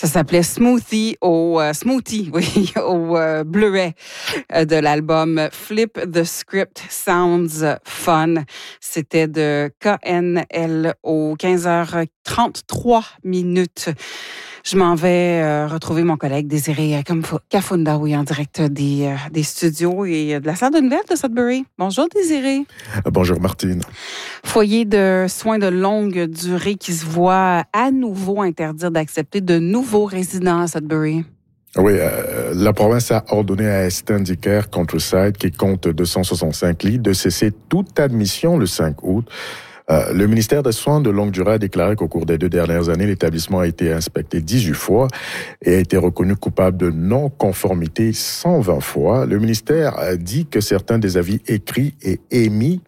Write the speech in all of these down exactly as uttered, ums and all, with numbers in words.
Ça s'appelait Smoothie au euh, Smoothie, oui, au euh, Blu-ray euh, de l'album Flip the Script Sounds Fun. C'était de K N L au quinze heures trente-trois minutes. Je m'en vais euh, retrouver mon collègue Désiré Kafunda, oui, en direct des, euh, des studios et de la salle de nouvelles de Sudbury. Bonjour Désiré. Bonjour Martine. Foyer de soins de longue durée qui se voit à nouveau interdire d'accepter de nouveaux résidents à Sudbury. Oui, euh, la province a ordonné à Extendicare Countryside, qui compte deux cent soixante-cinq lits, de cesser toute admission le cinq août. Euh, le ministère des Soins de longue durée a déclaré qu'au cours des deux dernières années, l'établissement a été inspecté dix-huit fois et a été reconnu coupable de non-conformité cent vingt fois. Le ministère a dit que certains des avis écrits et émis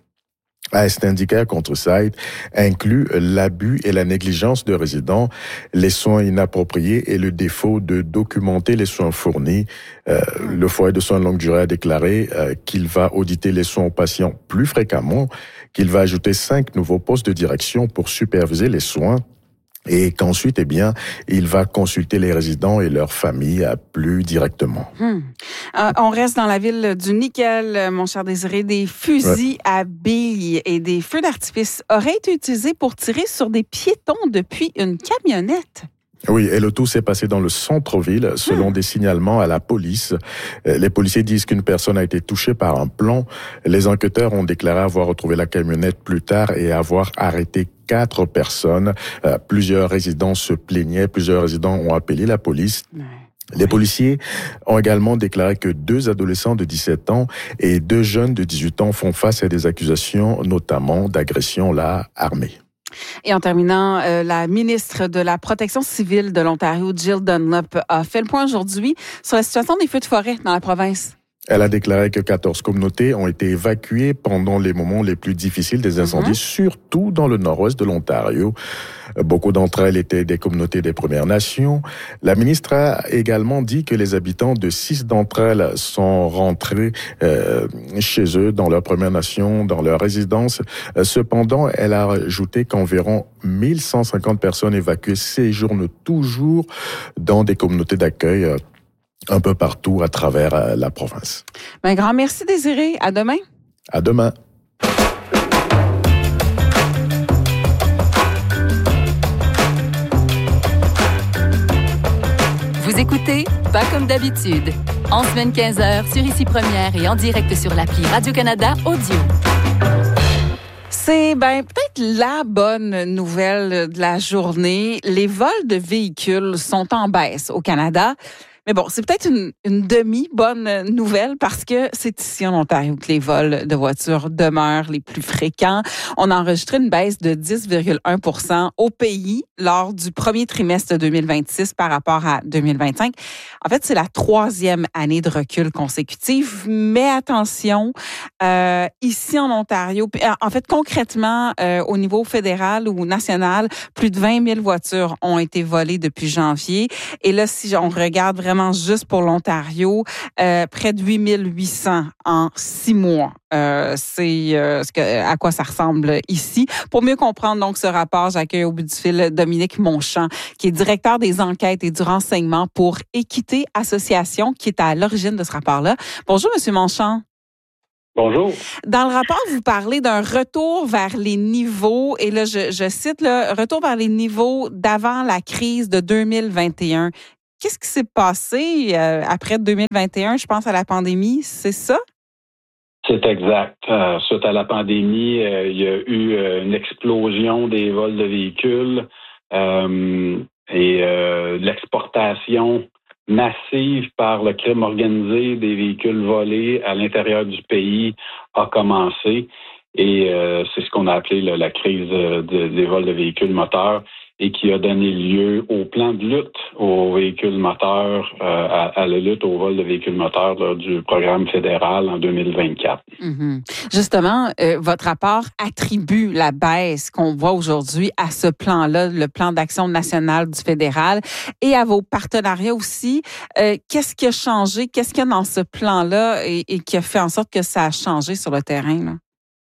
à Extendicare Countryside inclut l'abus et la négligence de résidents, les soins inappropriés et le défaut de documenter les soins fournis. Euh, le foyer de soins de longue durée a déclaré euh, qu'il va auditer les soins aux patients plus fréquemment, qu'il va ajouter cinq nouveaux postes de direction pour superviser les soins, et qu'ensuite, eh bien, il va consulter les résidents et leurs familles plus directement. Hum. Euh, on reste dans la ville du nickel, mon cher Désiré. Des fusils ouais. à billes et des feux d'artifice auraient été utilisés pour tirer sur des piétons depuis une camionnette. Oui, et le tout s'est passé dans le centre-ville, selon des signalements à la police. Les policiers disent qu'une personne a été touchée par un plomb. Les enquêteurs ont déclaré avoir retrouvé la camionnette plus tard et avoir arrêté quatre personnes. Euh, plusieurs résidents se plaignaient, plusieurs résidents ont appelé la police. Ouais. Les policiers ont également déclaré que deux adolescents de dix-sept ans et deux jeunes de dix-huit ans font face à des accusations, notamment d'agression là armée. Et en terminant, euh, la ministre de la Protection civile de l'Ontario, Jill Dunlop, a fait le point aujourd'hui sur la situation des feux de forêt dans la province. Elle a déclaré que quatorze communautés ont été évacuées pendant les moments les plus difficiles des incendies, mm-hmm. surtout dans le nord-ouest de l'Ontario. Beaucoup d'entre elles étaient des communautés des Premières Nations. La ministre a également dit que les habitants de six d'entre elles sont rentrés euh, chez eux, dans leur Première Nation, dans leur résidence. Cependant, elle a ajouté qu'environ mille cent cinquante personnes évacuées séjournent toujours dans des communautés d'accueil euh, un peu partout à travers euh, la province. Un grand merci Désiré. À demain. À demain. Vous écoutez Pas comme d'habitude. En semaine quinze heures sur Ici Première et en direct sur l'appli Radio-Canada Audio. C'est ben peut-être la bonne nouvelle de la journée. Les vols de véhicules sont en baisse au Canada. Mais bon, c'est peut-être une, une demi-bonne nouvelle parce que c'est ici en Ontario que les vols de voitures demeurent les plus fréquents. On a enregistré une baisse de dix virgule un pour cent au pays lors du premier trimestre deux mille vingt-six par rapport à deux mille vingt-cinq. En fait, c'est la troisième année de recul consécutive. Mais attention, euh, ici en Ontario, en fait, concrètement, euh, au niveau fédéral ou national, plus de vingt mille voitures ont été volées depuis janvier. Et là, si on regarde vraiment juste pour l'Ontario, euh, près de huit mille huit cents en six mois. Euh, c'est euh, ce que, à quoi ça ressemble ici. Pour mieux comprendre donc ce rapport, j'accueille au bout du fil Dominique Monchamp, qui est directeur des enquêtes et du renseignement pour Équité Association, qui est à l'origine de ce rapport-là. Bonjour, Monsieur Monchamp. Bonjour. Dans le rapport, vous parlez d'un retour vers les niveaux, et là, je, je cite le retour vers les niveaux d'avant la crise de deux mille vingt et un. Qu'est-ce qui s'est passé euh, après deux mille vingt et un, je pense, à la pandémie, c'est ça? C'est exact. Euh, suite à la pandémie, euh, il y a eu euh, une explosion des vols de véhicules euh, et euh, l'exportation massive par le crime organisé des véhicules volés à l'intérieur du pays a commencé. Et euh, c'est ce qu'on a appelé là, la crise de, de, des vols de véhicules moteurs et qui a donné lieu au plan de lutte aux véhicules moteurs, euh, à, à la lutte au vol de véhicules moteurs là, du programme fédéral en deux mille vingt-quatre. Mm-hmm. Justement, euh, votre rapport attribue la baisse qu'on voit aujourd'hui à ce plan-là, le plan d'action national du fédéral, et à vos partenariats aussi. Euh, qu'est-ce qui a changé? Qu'est-ce qu'il y a dans ce plan-là et, et qui a fait en sorte que ça a changé sur le terrain, là?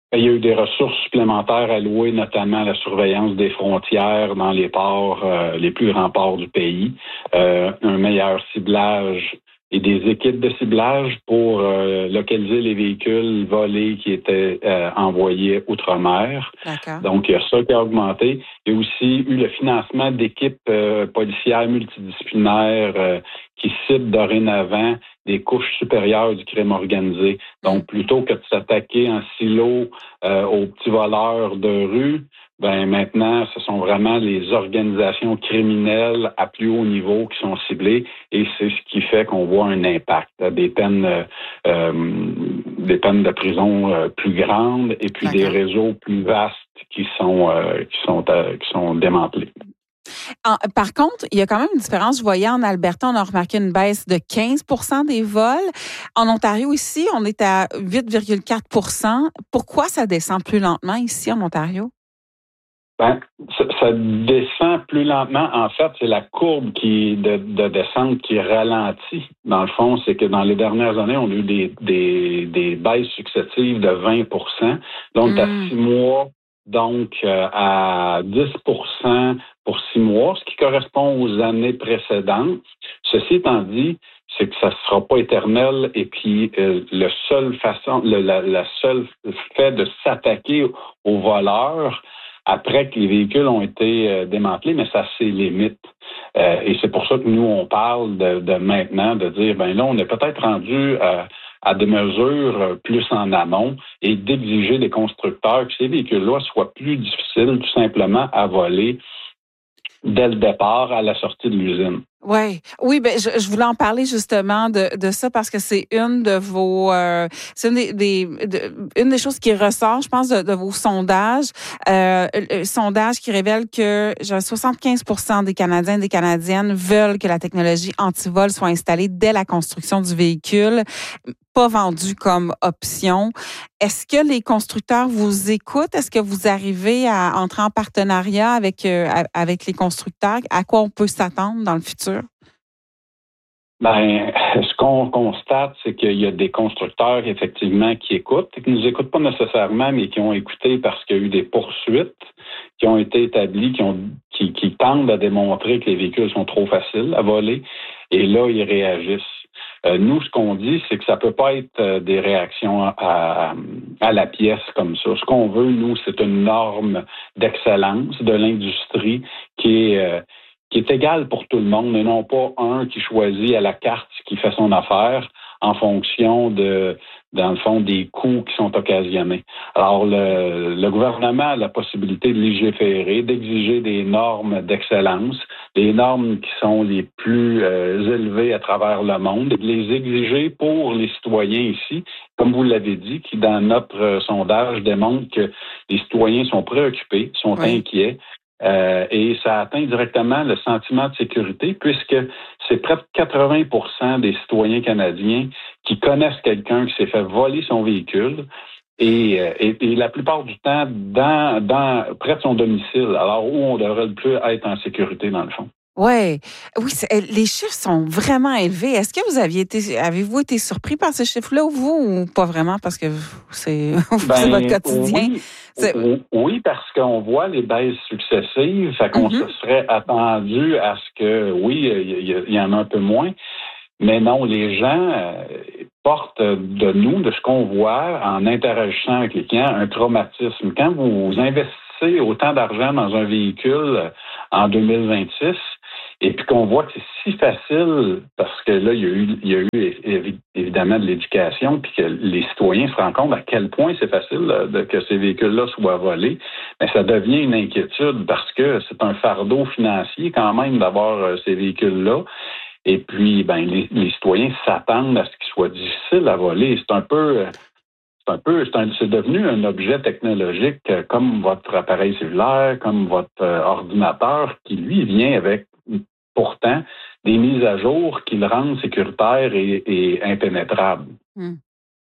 Il y a eu des ressources supplémentaires allouées, notamment à la surveillance des frontières dans les ports, euh, les plus grands ports du pays, euh, un meilleur ciblage et des équipes de ciblage pour euh, localiser les véhicules volés qui étaient euh, envoyés outre-mer. D'accord. Donc, il y a ça qui a augmenté. Il y a aussi eu le financement d'équipes euh, policières multidisciplinaires euh, qui ciblent dorénavant des couches supérieures du crime organisé. Donc, plutôt que de s'attaquer en silo euh, aux petits voleurs de rue, ben maintenant, ce sont vraiment les organisations criminelles à plus haut niveau qui sont ciblées et c'est ce qui fait qu'on voit un impact, des peines, euh, des peines de prison euh, plus grandes et puis D'accord. des réseaux plus vastes qui sont euh, qui sont euh, qui sont démantelés. En, par contre, il y a quand même une différence. Je voyais en Alberta, on a remarqué une baisse de quinze pour cent des vols. En Ontario, ici, on est à huit virgule quatre pour cent. Pourquoi ça descend plus lentement ici en Ontario? Ben, ça, ça descend plus lentement. En fait, c'est la courbe qui de, de descente qui ralentit. Dans le fond, c'est que dans les dernières années, on a eu des, des, des baisses successives de vingt pour cent. Donc, mmh. à six mois, donc euh, à dix pour cent pour six mois, ce qui correspond aux années précédentes. Ceci étant dit, c'est que ça ne sera pas éternel et puis euh, le seul façon, le, la, la seule fait de s'attaquer aux voleurs après que les véhicules ont été euh, démantelés, mais ça a ses limites. Euh, et c'est pour ça que nous, on parle de, de maintenant, de dire, ben là, on est peut-être rendu à, à des mesures plus en amont et d'exiger des constructeurs que ces véhicules-là soient plus difficiles tout simplement à voler dès le départ à la sortie de l'usine. Ouais, oui, ben je, je voulais en parler justement de, de ça parce que c'est une de vos, euh, c'est une des, des de, une des choses qui ressort, je pense, de, de vos sondages, euh, le sondage qui révèle que genre, soixante-quinze pour cent des Canadiens et des Canadiennes veulent que la technologie anti-vol soit installée dès la construction du véhicule, pas vendue comme option. Est-ce que les constructeurs vous écoutent? Est-ce que vous arrivez à entrer en partenariat avec euh, avec les constructeurs? À quoi on peut s'attendre dans le futur? Ben, ce qu'on constate, c'est qu'il y a des constructeurs, effectivement, qui écoutent, qui ne nous écoutent pas nécessairement, mais qui ont écouté parce qu'il y a eu des poursuites qui ont été établies, qui ont qui, qui tentent à démontrer que les véhicules sont trop faciles à voler, et là, ils réagissent. Euh, nous, ce qu'on dit, c'est que ça peut pas être euh, des réactions à, à la pièce comme ça. Ce qu'on veut, nous, c'est une norme d'excellence de l'industrie qui est euh, qui est égal pour tout le monde, et non pas un qui choisit à la carte qui fait son affaire en fonction de, dans le fond, des coûts qui sont occasionnés. Alors, le, le gouvernement a la possibilité de légiférer, d'exiger des normes d'excellence, des normes qui sont les plus euh, élevées à travers le monde, et de les exiger pour les citoyens ici, comme vous l'avez dit, qui, dans notre euh, sondage, démontre que les citoyens sont préoccupés, sont oui. inquiets, Euh, et ça atteint directement le sentiment de sécurité puisque c'est près de quatre-vingts pour cent des citoyens canadiens qui connaissent quelqu'un qui s'est fait voler son véhicule et, et, et la plupart du temps dans, dans près de son domicile, alors où on devrait le plus être en sécurité dans le fond. Ouais, oui, les chiffres sont vraiment élevés. Est-ce que vous aviez été, avez-vous été surpris par ces chiffres-là, vous, ou pas vraiment parce que c'est, ben, c'est votre quotidien? Oui, c'est... oui, parce qu'on voit les baisses successives, fait qu'on mm-hmm. se serait attendu à ce que, oui, il y, y en a un peu moins, mais non, les gens portent de nous, de ce qu'on voit en interagissant avec les clients, un traumatisme. Quand vous investissez autant d'argent dans un véhicule en deux mille vingt-six, et puis qu'on voit que c'est si facile, parce que là, il y a eu, il y a eu évidemment de l'éducation, puis que les citoyens se rendent compte à quel point c'est facile de, que ces véhicules-là soient volés, mais ça devient une inquiétude parce que c'est un fardeau financier quand même d'avoir ces véhicules-là. Et puis, ben, les, les citoyens s'attendent à ce qu'ils soient difficiles à voler. C'est un peu... C'est un peu, c'est, un, c'est devenu un objet technologique euh, comme votre appareil cellulaire, comme votre euh, ordinateur, qui lui vient avec pourtant des mises à jour qui le rendent sécuritaire et, et impénétrable. Mmh.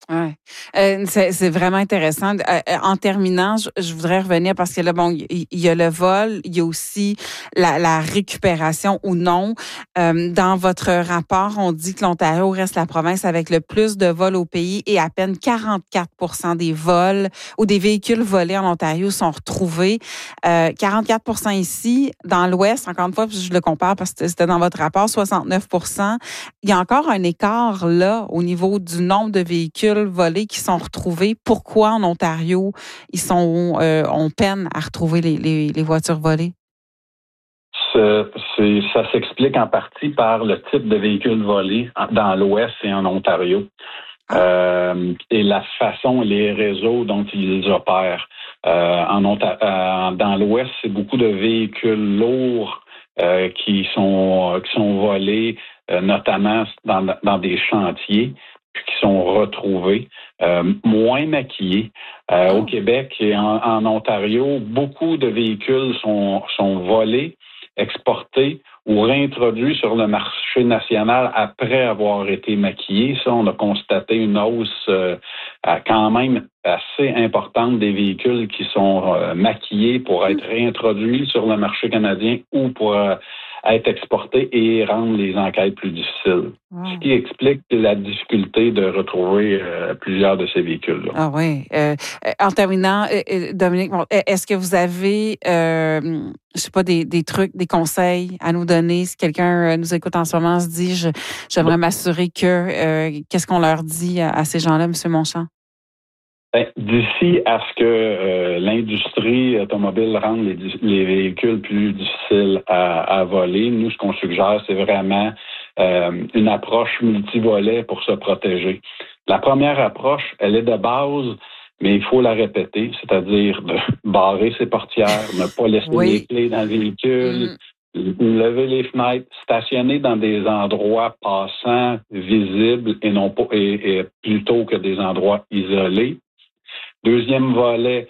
Ouais. Euh, c'est, c'est vraiment intéressant. Euh, en terminant, je, je voudrais revenir parce que là, bon, il y, y a le vol, il y a aussi la, la récupération ou non. Euh, dans votre rapport, on dit que l'Ontario reste la province avec le plus de vols au pays et à peine quarante-quatre pour cent des vols ou des véhicules volés en Ontario sont retrouvés. Euh, quarante-quatre pour cent ici, dans l'Ouest, encore une fois, je le compare parce que c'était dans votre rapport, soixante-neuf pour cent. Il y a encore un écart là au niveau du nombre de véhicules volés qui sont retrouvés. Pourquoi en Ontario, ils sont euh, on peine à retrouver les, les, les voitures volées? C'est, c'est, ça s'explique en partie par le type de véhicules volés dans l'Ouest et en Ontario. Euh, et la façon, les réseaux dont ils opèrent. Euh, en Ontario, euh, dans l'Ouest, c'est beaucoup de véhicules lourds euh, qui sont qui sont volés, euh, notamment dans, dans des chantiers, puis qui sont retrouvés, euh, moins maquillés. Euh, oh. Au Québec et en, en Ontario, beaucoup de véhicules sont, sont volés, exportés ou réintroduits sur le marché national après avoir été maquillés. Ça, on a constaté une hausse euh, quand même assez importante des véhicules qui sont euh, maquillés pour être réintroduits sur le marché canadien ou pour euh, être exportés et rendre les enquêtes plus difficiles. Wow. Ce qui explique la difficulté de retrouver euh, plusieurs de ces véhicules-là. Ah oui. Euh, en terminant, euh, Dominique, bon, est-ce que vous avez, euh, je sais pas, des, des trucs, des conseils à nous donner? Si quelqu'un nous écoute en ce moment, se dit, je, j'aimerais m'assurer que, euh, qu'est-ce qu'on leur dit à, à ces gens-là, M. Monchamp? Ben, d'ici à ce que euh, l'industrie automobile rende les, les véhicules plus difficiles à, à voler, nous, ce qu'on suggère, c'est vraiment euh, une approche multivolet pour se protéger. La première approche, elle est de base, mais il faut la répéter, c'est-à-dire de barrer ses portières, ne pas laisser oui. les clés dans le véhicule, mm. lever les fenêtres, stationner dans des endroits passants, visibles et non pas et, et plutôt que des endroits isolés. Deuxième volet,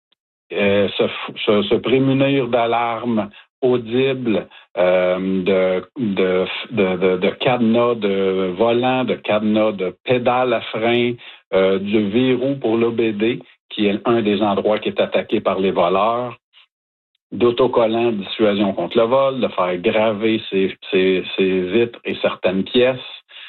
euh, se, se, se prémunir d'alarmes audibles, euh, de, de, de, de, de cadenas de volant, de cadenas de pédales à frein, euh, du verrou pour l'O B D, qui est un des endroits qui est attaqué par les voleurs, d'autocollants de dissuasion contre le vol, de faire graver ses, ses, ses vitres et certaines pièces.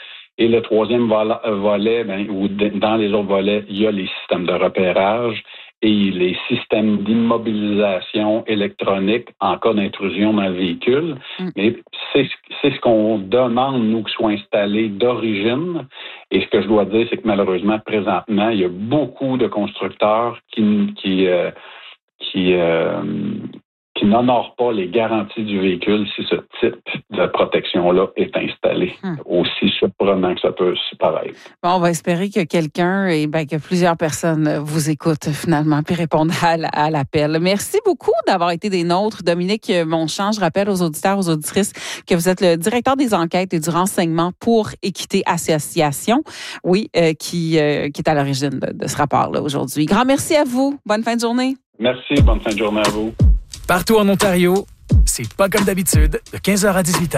Et le troisième volet, ben, ou dans les autres volets, il y a les systèmes de repérage et les systèmes d'immobilisation électronique en cas d'intrusion dans le véhicule. Mm. Mais c'est, c'est ce qu'on demande, nous, qu'ils soient installés d'origine. Et ce que je dois dire, c'est que malheureusement, présentement, il y a beaucoup de constructeurs qui, qui, euh, qui, euh, qui n'honorent pas les garanties du véhicule si ce type de protection-là est installé. Hum. Aussi surprenant que ça peut paraître. Bon, on va espérer que quelqu'un et ben, que plusieurs personnes vous écoutent finalement puis répondent à, à l'appel. Merci beaucoup d'avoir été des nôtres. Dominique Monchamp, je rappelle aux auditeurs, aux auditrices que vous êtes le directeur des enquêtes et du renseignement pour Équité Association, oui, euh, qui, euh, qui est à l'origine de, de ce rapport-là aujourd'hui. Grand merci à vous. Bonne fin de journée. Merci. Bonne fin de journée à vous. Partout en Ontario, c'est pas comme d'habitude, de quinze heures à dix-huit heures.